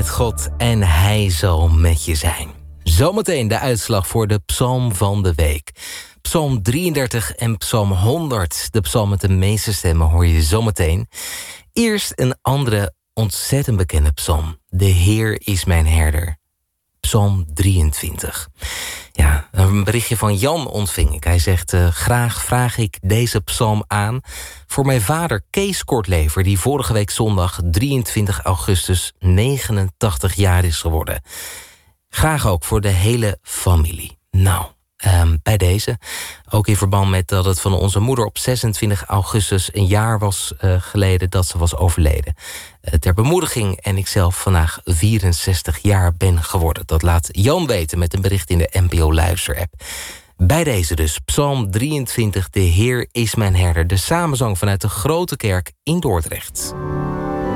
met God en Hij zal met je zijn. Zometeen de uitslag voor de psalm van de week. Psalm 33 en psalm 100. De psalm met de meeste stemmen hoor je zometeen. Eerst een andere ontzettend bekende psalm. De Heer is mijn herder. Psalm 23. Ja, een berichtje van Jan ontving ik. Hij zegt, graag vraag ik deze psalm aan voor mijn vader Kees Kortlever, die vorige week zondag 23 augustus 89 jaar is geworden. Graag ook voor de hele familie. Nou, bij deze, ook in verband met dat het van onze moeder op 26 augustus een jaar was geleden dat ze was overleden. Ter bemoediging en ik zelf vandaag 64 jaar ben geworden. Dat laat Jan weten met een bericht in de NPO Luister-app. Bij deze dus, Psalm 23, de Heer is mijn herder. De samenzang vanuit de Grote Kerk in Dordrecht.